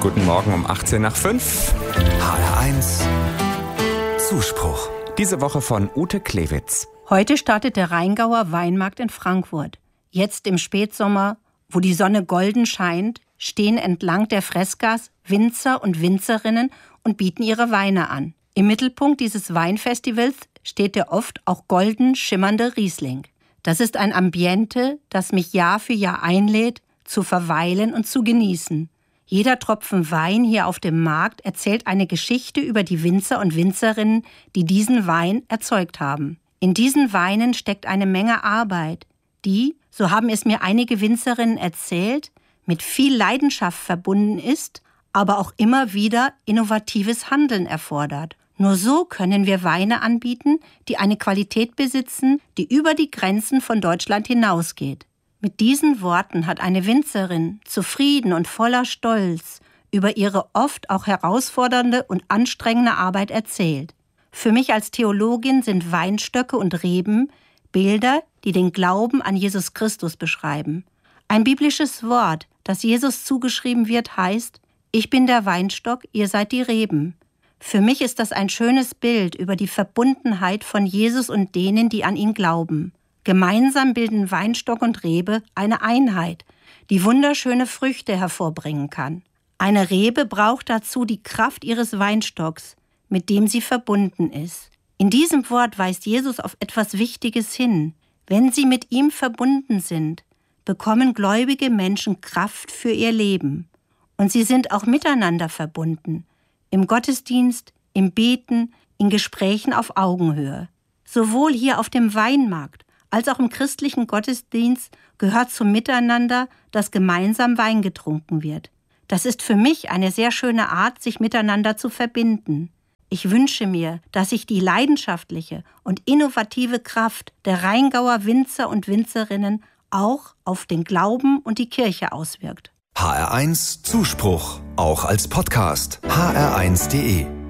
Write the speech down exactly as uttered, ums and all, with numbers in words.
Guten Morgen um achtzehn nach fünf. H R eins Zuspruch. Diese Woche von Ute Klewitz. Heute startet der Rheingauer Weinmarkt in Frankfurt. Jetzt im Spätsommer, wo die Sonne golden scheint, stehen entlang der Freskas Winzer und Winzerinnen und bieten ihre Weine an. Im Mittelpunkt dieses Weinfestivals steht der oft auch golden schimmernde Riesling. Das ist ein Ambiente, das mich Jahr für Jahr einlädt, zu verweilen und zu genießen. Jeder Tropfen Wein hier auf dem Markt erzählt eine Geschichte über die Winzer und Winzerinnen, die diesen Wein erzeugt haben. In diesen Weinen steckt eine Menge Arbeit, die, so haben es mir einige Winzerinnen erzählt, mit viel Leidenschaft verbunden ist, aber auch immer wieder innovatives Handeln erfordert. Nur so können wir Weine anbieten, die eine Qualität besitzen, die über die Grenzen von Deutschland hinausgeht. Mit diesen Worten hat eine Winzerin, zufrieden und voller Stolz, über ihre oft auch herausfordernde und anstrengende Arbeit erzählt. Für mich als Theologin sind Weinstöcke und Reben Bilder, die den Glauben an Jesus Christus beschreiben. Ein biblisches Wort, das Jesus zugeschrieben wird, heißt: Ich bin der Weinstock, ihr seid die Reben. Für mich ist das ein schönes Bild über die Verbundenheit von Jesus und denen, die an ihn glauben. Gemeinsam bilden Weinstock und Rebe eine Einheit, die wunderschöne Früchte hervorbringen kann. Eine Rebe braucht dazu die Kraft ihres Weinstocks, mit dem sie verbunden ist. In diesem Wort weist Jesus auf etwas Wichtiges hin. Wenn sie mit ihm verbunden sind, bekommen gläubige Menschen Kraft für ihr Leben. Und sie sind auch miteinander verbunden, im Gottesdienst, im Beten, in Gesprächen auf Augenhöhe. Sowohl hier auf dem Weinmarkt als auch im christlichen Gottesdienst gehört zum Miteinander, dass gemeinsam Wein getrunken wird. Das ist für mich eine sehr schöne Art, sich miteinander zu verbinden. Ich wünsche mir, dass sich die leidenschaftliche und innovative Kraft der Rheingauer Winzer und Winzerinnen auch auf den Glauben und die Kirche auswirkt. H R eins Zuspruch, auch als Podcast. H R eins punkt de